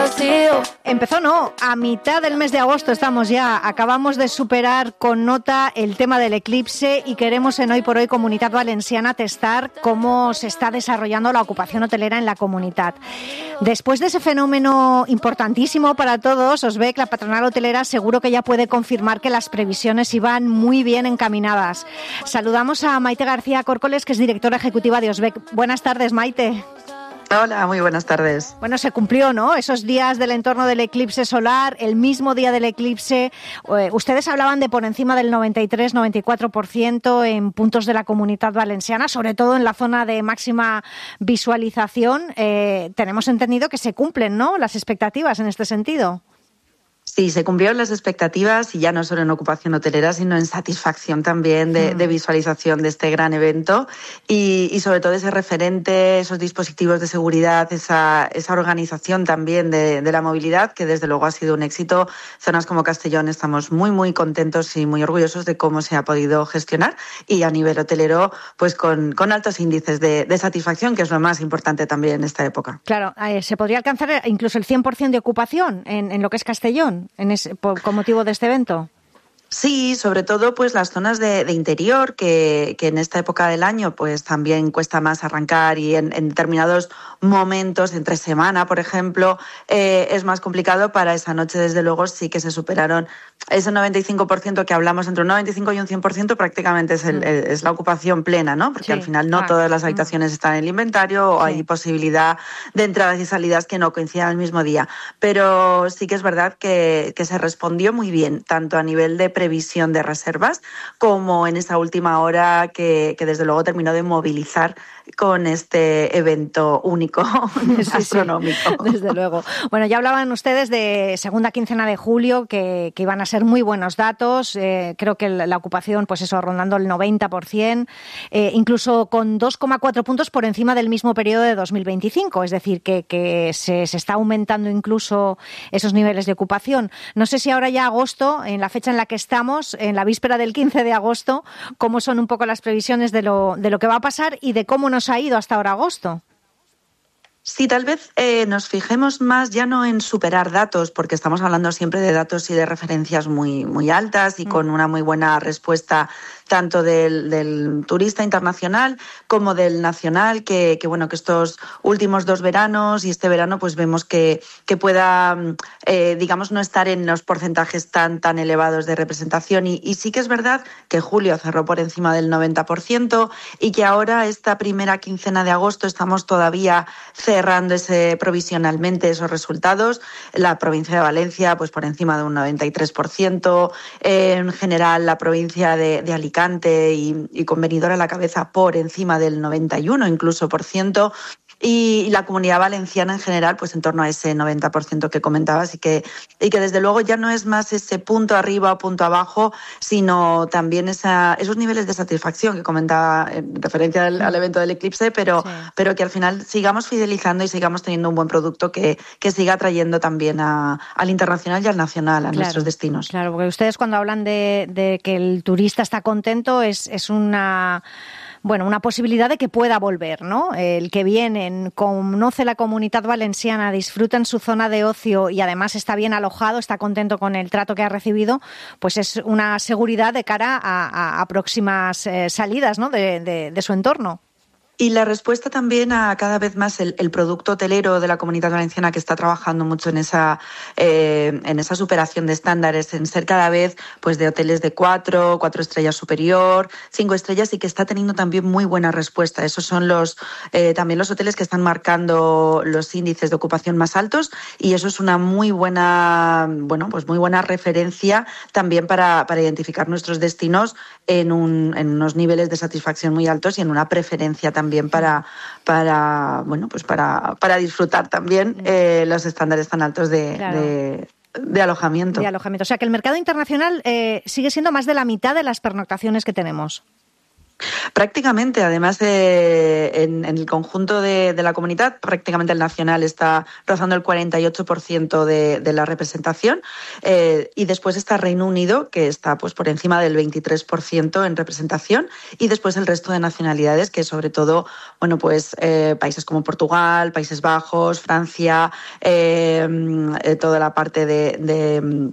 Empezó, no, a mitad del mes de agosto estamos ya. Acabamos de superar con nota el tema del eclipse y queremos en Hoy por Hoy Comunitat Valenciana testar cómo se está desarrollando la ocupación hotelera en la comunidad. Después de ese fenómeno importantísimo para todos, Osbec, la patronal hotelera, seguro que ya puede confirmar que las previsiones iban muy bien encaminadas. Saludamos a Maite García Córcoles, que es directora ejecutiva de Osbec. Buenas tardes, Maite. Hola, muy buenas tardes. Bueno, se cumplió, ¿no? Esos días del entorno del eclipse solar, el mismo día del eclipse. Ustedes hablaban de por encima del 93-94% en puntos de la Comunidad Valenciana, sobre todo en la zona de máxima visualización. Tenemos entendido que se cumplen, ¿no?, las expectativas en este sentido. Sí, se cumplieron las expectativas y ya no solo en ocupación hotelera, sino en satisfacción también de visualización de este gran evento y sobre todo ese referente, esos dispositivos de seguridad, esa organización también de la movilidad, que desde luego ha sido un éxito. Zonas como Castellón estamos muy, muy contentos y muy orgullosos de cómo se ha podido gestionar, y a nivel hotelero, pues con altos índices de satisfacción, que es lo más importante también en esta época. Claro, se podría alcanzar incluso el 100% de ocupación en lo que es Castellón. Con motivo de este evento. Sí, sobre todo pues las zonas de interior, que en esta época del año pues también cuesta más arrancar, y en determinados momentos, entre semana, por ejemplo, es más complicado. Para esa noche, desde luego, sí que se superaron ese 95% que hablamos, entre un 95 y un 100% prácticamente es la ocupación plena, ¿no? Porque sí, al final no todas las habitaciones están en el inventario, o hay posibilidad de entradas y salidas que no coincidan el mismo día. Pero sí que es verdad que se respondió muy bien, tanto a nivel de previsión de reservas como en esa última hora que desde luego terminó de movilizar con este evento único, astronómico. Sí, desde luego. Bueno, ya hablaban ustedes de segunda quincena de julio, que iban a ser muy buenos datos. Creo que la ocupación, pues eso, rondando el 90%, incluso con 2,4 puntos por encima del mismo periodo de 2025. Es decir, que se está aumentando incluso esos niveles de ocupación. No sé si ahora ya agosto, en la fecha en la que estamos, en la víspera del 15 de agosto, cómo son un poco las previsiones de lo que va a pasar y de cómo nos ha ido hasta ahora agosto. Sí, tal vez nos fijemos más ya no en superar datos, porque estamos hablando siempre de datos y de referencias muy, muy altas y con una muy buena respuesta tanto del turista internacional como del nacional, que estos últimos dos veranos y este verano pues vemos que pueda, digamos, no estar en los porcentajes tan elevados de representación. Y sí que es verdad que julio cerró por encima del 90% y que ahora, esta primera quincena de agosto, estamos todavía cerrando provisionalmente esos resultados. La provincia de Valencia pues por encima de un 93%, en general la provincia de Alicante y con Benidorm a la cabeza por encima del 91% incluso por ciento, y la Comunidad Valenciana en general pues en torno a ese 90% que comentabas, y que desde luego ya no es más ese punto arriba o punto abajo, sino también esos niveles de satisfacción que comentaba en referencia al evento del eclipse, pero que al final sigamos fidelizando y sigamos teniendo un buen producto que siga atrayendo también al internacional y al nacional, a nuestros destinos. Claro, porque ustedes, cuando hablan de que el turista está contento, es una posibilidad de que pueda volver, ¿no? El que viene, conoce la Comunidad Valenciana, disfruta en su zona de ocio y además está bien alojado, está contento con el trato que ha recibido, pues es una seguridad de cara a próximas salidas, ¿no?, de su entorno. Y la respuesta también a cada vez más el producto hotelero de la Comunidad Valenciana, que está trabajando mucho en esa superación de estándares, en ser cada vez pues de hoteles de 4 estrellas superior, 5 estrellas, y que está teniendo también muy buena respuesta. Esos son también los hoteles que están marcando los índices de ocupación más altos, y eso es una muy buena, muy buena referencia también para identificar nuestros destinos en unos niveles de satisfacción muy altos y en una preferencia también para disfrutar también los estándares tan altos de alojamiento. De alojamiento. O sea, que el mercado internacional sigue siendo más de la mitad de las pernoctaciones que tenemos. Prácticamente, además, en el conjunto de la comunidad, prácticamente el nacional está rozando el 48% de la representación, y después está Reino Unido, que está pues por encima del 23% en representación, y después el resto de nacionalidades, que sobre todo, bueno, pues países como Portugal, Países Bajos, Francia, toda la parte de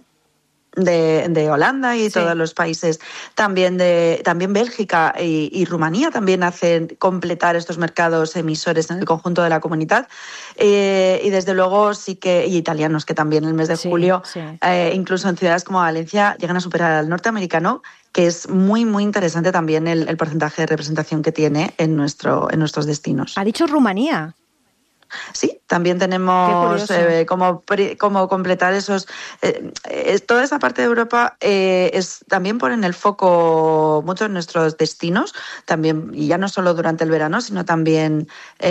Holanda y todos los países, también Bélgica y Rumanía también hacen completar estos mercados emisores en el conjunto de la comunidad, y desde luego y italianos, que también en el mes de julio, incluso en ciudades como Valencia, llegan a superar al norteamericano, que es muy, muy interesante también el porcentaje de representación que tiene en nuestros destinos. ¿Ha dicho Rumanía? Sí, también tenemos como completar esos. Toda esa parte de Europa también ponen el foco mucho en nuestros destinos, también, y ya no solo durante el verano, sino también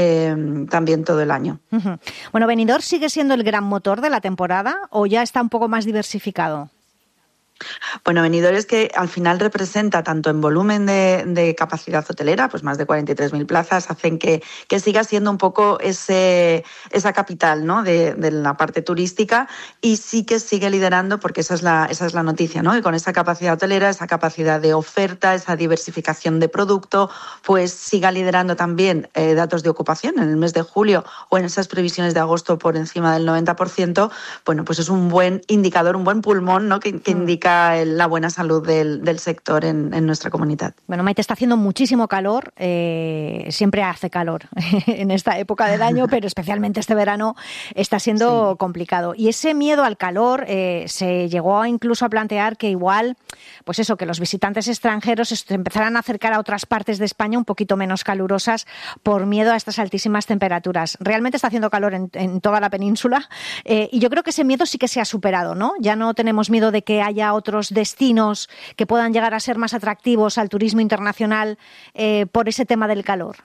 todo el año. Uh-huh. Bueno, ¿Benidorm sigue siendo el gran motor de la temporada o ya está un poco más diversificado? Bueno, Benidorm es que al final representa, tanto en volumen de capacidad hotelera, pues más de 43.000 plazas, hacen que siga siendo un poco esa capital, ¿no?, de la parte turística, y sí que sigue liderando, porque esa es la noticia, ¿no?, que con esa capacidad hotelera, esa capacidad de oferta, esa diversificación de producto, pues siga liderando también datos de ocupación en el mes de julio o en esas previsiones de agosto por encima del 90%. Bueno, pues es un buen indicador, un buen pulmón, ¿no?, que indica la buena salud del sector en nuestra comunidad. Bueno, Maite, está haciendo muchísimo calor, siempre hace calor en esta época del año, pero especialmente este verano está siendo complicado. Y ese miedo al calor se llegó incluso a plantear que igual, pues eso, que los visitantes extranjeros se empezaran a acercar a otras partes de España un poquito menos calurosas por miedo a estas altísimas temperaturas. Realmente está haciendo calor en toda la península, y yo creo que ese miedo sí que se ha superado, ¿no? Ya no tenemos miedo de que haya otros destinos que puedan llegar a ser más atractivos al turismo internacional por ese tema del calor.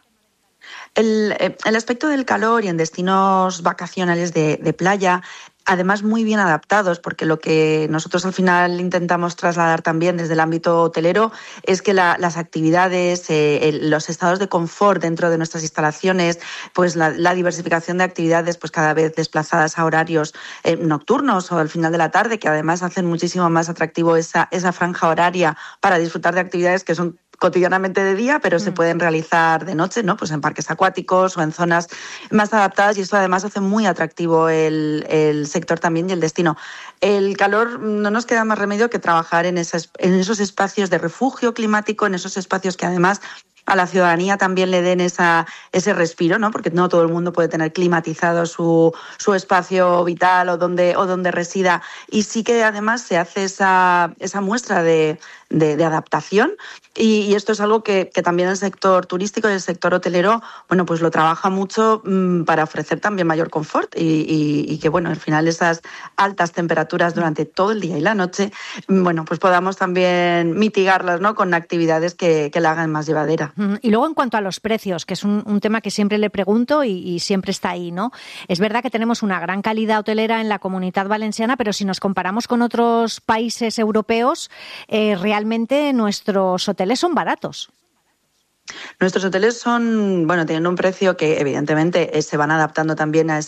El aspecto del calor y en destinos vacacionales de playa, además muy bien adaptados, porque lo que nosotros al final intentamos trasladar también desde el ámbito hotelero es que las actividades, los estados de confort dentro de nuestras instalaciones, pues la diversificación de actividades, pues cada vez desplazadas a horarios nocturnos o al final de la tarde, que además hacen muchísimo más atractivo esa franja horaria para disfrutar de actividades que son cotidianamente de día, pero se pueden realizar de noche, ¿no?, pues en parques acuáticos o en zonas más adaptadas, y esto además hace muy atractivo el sector también y el destino. El calor, no nos queda más remedio que trabajar en esos espacios de refugio climático, en esos espacios que además a la ciudadanía también le den ese respiro, ¿no?, porque no todo el mundo puede tener climatizado su espacio vital o donde resida, y sí que además se hace esa muestra de adaptación, y esto es algo que también el sector turístico y el sector hotelero, bueno, pues lo trabaja mucho para ofrecer también mayor confort y que, bueno, al final esas altas temperaturas durante todo el día y la noche, bueno, pues podamos también mitigarlas, ¿no?, con actividades que la hagan más llevadera. Y luego, en cuanto a los precios, que es un tema que siempre le pregunto y siempre está ahí, ¿no? Es verdad que tenemos una gran calidad hotelera en la Comunidad Valenciana, pero si nos comparamos con otros países europeos, realmente nuestros hoteles son baratos. Nuestros hoteles tienen un precio que evidentemente se van adaptando también a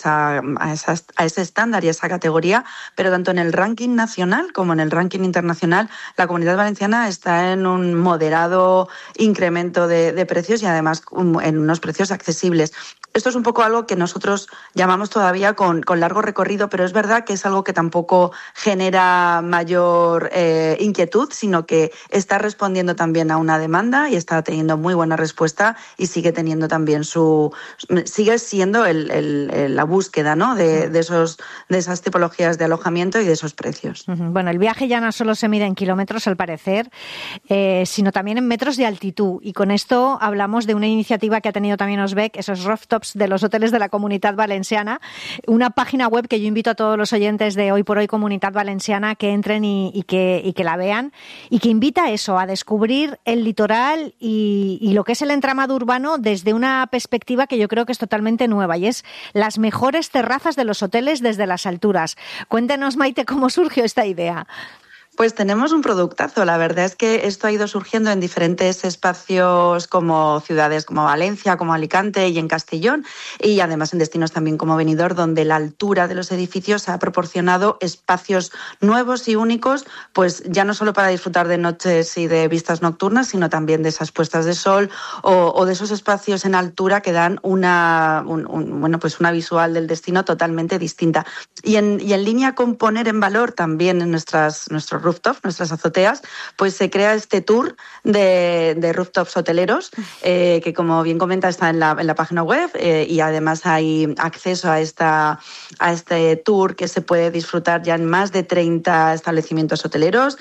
ese estándar y a esa categoría, pero tanto en el ranking nacional como en el ranking internacional, la Comunidad Valenciana está en un moderado incremento de precios y además en unos precios accesibles. Esto es un poco algo que nosotros llamamos todavía con largo recorrido, pero es verdad que es algo que tampoco genera mayor inquietud, sino que está respondiendo también a una demanda y está teniendo muy buena respuesta, y sigue teniendo también sigue siendo la búsqueda, ¿no?, de esas tipologías de alojamiento y de esos precios. Bueno, el viaje ya no solo se mide en kilómetros, al parecer, sino también en metros de altitud, y con esto hablamos de una iniciativa que ha tenido también Osbec, esos rooftops de los hoteles de la Comunidad Valenciana, una página web que yo invito a todos los oyentes de Hoy por Hoy Comunidad Valenciana que entren y que la vean, y que invita a eso, a descubrir el litoral y lo que es el entramado urbano desde una perspectiva que yo creo que es totalmente nueva, y es las mejores terrazas de los hoteles desde las alturas. Cuéntenos, Maite, cómo surgió esta idea. Pues tenemos un productazo. La verdad es que esto ha ido surgiendo en diferentes espacios como ciudades como Valencia, como Alicante y en Castellón, y además en destinos también como Benidorm, donde la altura de los edificios ha proporcionado espacios nuevos y únicos, pues ya no solo para disfrutar de noches y de vistas nocturnas, sino también de esas puestas de sol o de esos espacios en altura que dan una visual del destino totalmente distinta. Y en línea con poner en valor también en nuestros rooftops, nuestras azoteas, pues se crea este tour de rooftops hoteleros, que como bien comenta está en la página web, y además hay acceso a este tour que se puede disfrutar ya en más de 30 establecimientos hoteleros.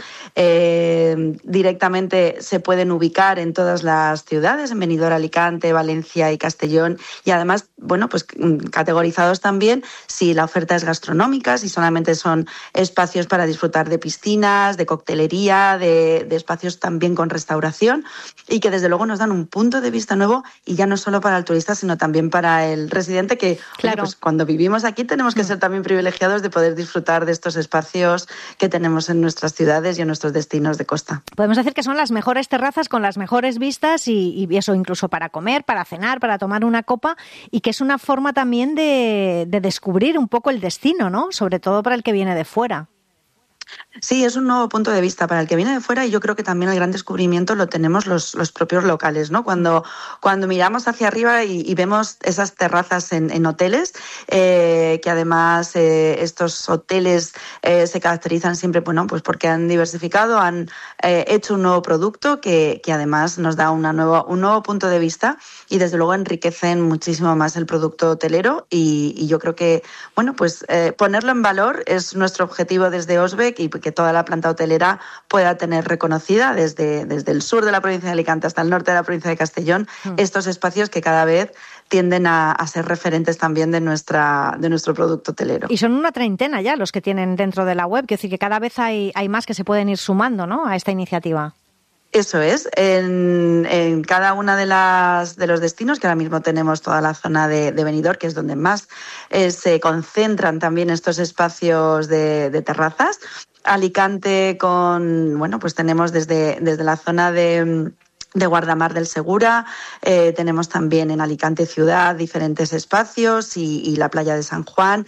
Directamente se pueden ubicar en todas las ciudades, en Benidorm, Alicante, Valencia y Castellón, y además, pues categorizados también si la oferta es gastronómica, si solamente son espacios para disfrutar de piscinas, de coctelería, de espacios también con restauración, y que desde luego nos dan un punto de vista nuevo, y ya no solo para el turista, sino también para el residente, que claro, pues cuando vivimos aquí tenemos que ser también privilegiados de poder disfrutar de estos espacios que tenemos en nuestras ciudades y en nuestros destinos de costa. Podemos decir que son las mejores terrazas con las mejores vistas y eso incluso para comer, para cenar, para tomar una copa, y que es una forma también de descubrir un poco el destino, ¿no? Sobre todo para el que viene de fuera. Sí, es un nuevo punto de vista para el que viene de fuera, y yo creo que también el gran descubrimiento lo tenemos los propios locales, ¿no? Cuando miramos hacia arriba y vemos esas terrazas en hoteles, que además estos hoteles se caracterizan siempre, pues porque han diversificado, han hecho un nuevo producto que además nos da un nuevo punto de vista, y desde luego enriquecen muchísimo más el producto hotelero, y yo creo que, ponerlo en valor es nuestro objetivo desde Osbeck, y que toda la planta hotelera pueda tener reconocida desde el sur de la provincia de Alicante hasta el norte de la provincia de Castellón estos espacios que cada vez tienden a ser referentes también de nuestro producto hotelero. Y son una treintena ya los que tienen dentro de la web, quiero decir que cada vez hay más que se pueden ir sumando, ¿no?, a esta iniciativa. Eso es, en cada una de los destinos, que ahora mismo tenemos toda la zona de Benidorm, que es donde más se concentran también estos espacios de terrazas. Alicante pues tenemos desde la zona de Guardamar del Segura, tenemos también en Alicante ciudad diferentes espacios y la playa de San Juan,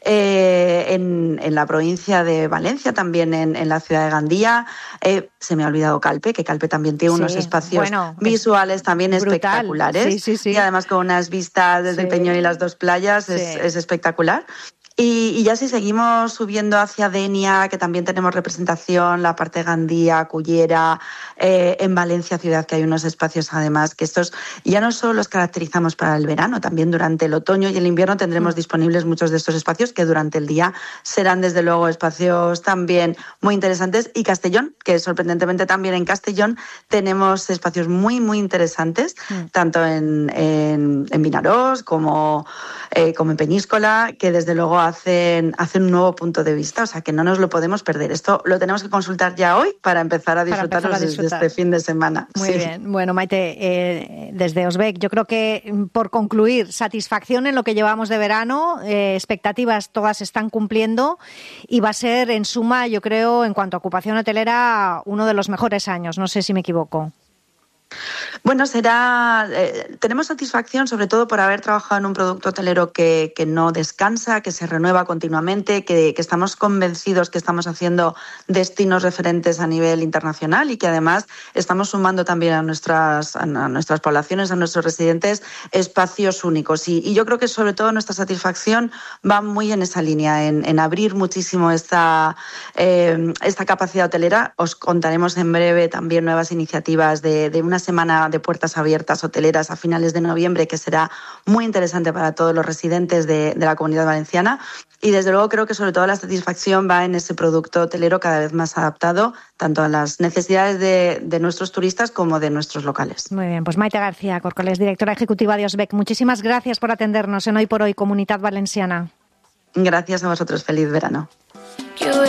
en la provincia de Valencia también en la ciudad de Gandía, se me ha olvidado Calpe, que Calpe también tiene unos espacios visuales también brutal, espectaculares, sí. Y además con unas vistas desde el Peñón y las dos playas es espectacular. Y ya si seguimos subiendo hacia Denia, que también tenemos representación, la parte de Gandía, Cullera, en Valencia ciudad, que hay unos espacios además que estos ya no solo los caracterizamos para el verano, también durante el otoño y el invierno tendremos disponibles muchos de estos espacios que durante el día serán desde luego espacios también muy interesantes. Y Castellón, que sorprendentemente también en Castellón tenemos espacios muy, muy interesantes, tanto en Vinaròs como en Peñíscola, que desde luego hacen un nuevo punto de vista, o sea que no nos lo podemos perder. Esto lo tenemos que consultar ya hoy para empezar a disfrutarlo desde este fin de semana. Muy bien. Bueno, Maite, desde Osbeck, yo creo que por concluir, satisfacción en lo que llevamos de verano, expectativas todas están cumpliendo, y va a ser en suma, yo creo, en cuanto a ocupación hotelera, uno de los mejores años. No sé si me equivoco. Bueno, tenemos satisfacción sobre todo por haber trabajado en un producto hotelero que no descansa, que se renueva continuamente, que estamos convencidos que estamos haciendo destinos referentes a nivel internacional, y que además estamos sumando también a nuestras poblaciones, a nuestros residentes, espacios únicos. Y yo creo que sobre todo nuestra satisfacción va muy en esa línea, en abrir muchísimo esta capacidad hotelera. Os contaremos en breve también nuevas iniciativas de una semana de puertas abiertas hoteleras a finales de noviembre, que será muy interesante para todos los residentes de la Comunidad Valenciana. Y desde luego creo que sobre todo la satisfacción va en ese producto hotelero cada vez más adaptado tanto a las necesidades de nuestros turistas como de nuestros locales. Muy bien, pues Maite García Corcoles, directora ejecutiva de Osbeck, muchísimas gracias por atendernos en Hoy por Hoy Comunitat Valenciana. Gracias a vosotros, feliz verano.